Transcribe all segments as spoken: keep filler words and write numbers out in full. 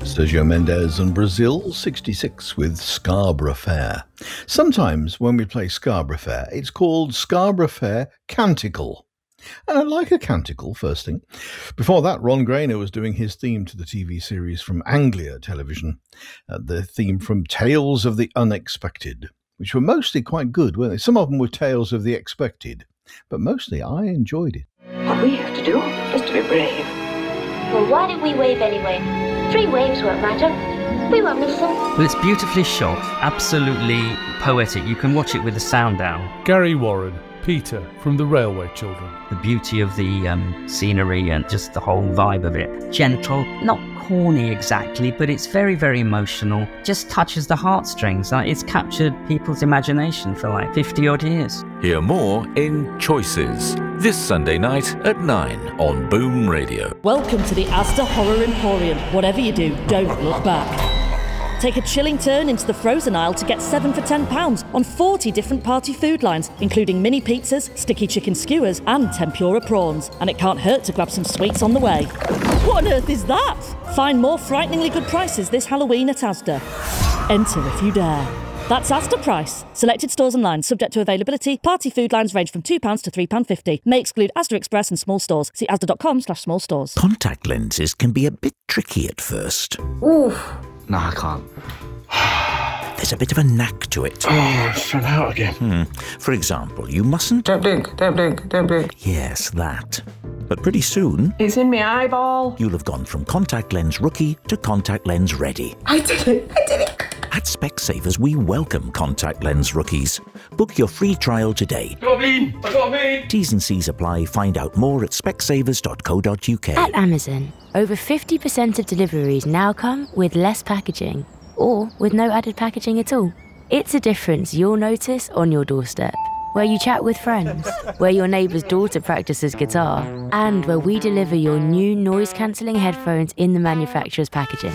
Sergio Mendes and Brazil, sixty-six with Scarborough Fair. Sometimes when we play Scarborough Fair, it's called Scarborough Fair Canticle. And I like a canticle, first thing. Before that, Ron Grainer was doing his theme to the T V series from Anglia Television, uh, the theme from Tales of the Unexpected, which were mostly quite good, weren't they? Some of them were Tales of the Expected, but mostly I enjoyed it. What we have to do is to be brave. Well, why don't we wave anyway? Three waves won't matter. We won't miss them. Well, it's beautifully shot, absolutely poetic. You can watch it with the sound down. Gary Warren, Peter from The Railway Children. The beauty of the um, scenery and just the whole vibe of it. Gentle, not corny exactly, but it's very, very emotional. Just touches the heartstrings. Like, it's captured people's imagination for like fifty odd years. Hear more in Choices, this Sunday night at nine on Boom Radio. Welcome to the Asda Horror Emporium. Whatever you do, don't look back. Take a chilling turn into the frozen aisle to get seven for ten pounds on forty different party food lines, including mini pizzas, sticky chicken skewers and tempura prawns. And it can't hurt to grab some sweets on the way. What on earth is that? Find more frighteningly good prices this Halloween at Asda. Enter if you dare. That's Asda Price. Selected stores and lines subject to availability. Party food lines range from two pounds to three pounds fifty. May exclude Asda Express and small stores. See asda.com slash small stores. Contact lenses can be a bit tricky at first. Oof. No, I can't. There's a bit of a knack to it. Oh, it's run out again. Hmm. For example, you mustn't... Don't blink, don't blink, don't blink. Yes, that. But pretty soon... It's in my eyeball. You'll have gone from contact lens rookie to contact lens ready. I did it, I did it. At Specsavers, we welcome contact lens rookies. Book your free trial today. I got me, I got me. T's and C's apply. Find out more at specsavers dot co dot uk. At Amazon, over fifty percent of deliveries now come with less packaging, or with no added packaging at all. It's a difference you'll notice on your doorstep, where you chat with friends, where your neighbour's daughter practices guitar, and where we deliver your new noise-cancelling headphones in the manufacturer's packaging.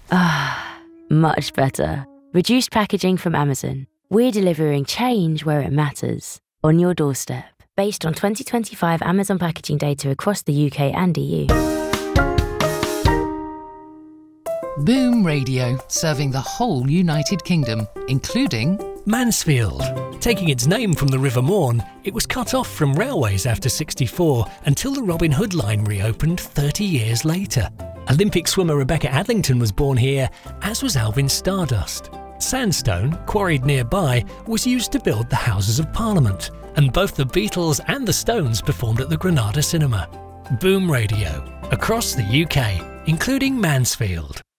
Ah, much better. Reduced packaging from Amazon. We're delivering change where it matters, on your doorstep. Based on twenty twenty-five Amazon packaging data across the U K and E U. Boom Radio, serving the whole United Kingdom, including Mansfield. Taking its name from the River Morn, it was cut off from railways after sixty-four until the Robin Hood line reopened thirty years later. Olympic swimmer Rebecca Adlington was born here, as was Alvin Stardust. Sandstone, quarried nearby, was used to build the Houses of Parliament, and both the Beatles and the Stones performed at the Granada Cinema. Boom Radio, across the U K, including Mansfield.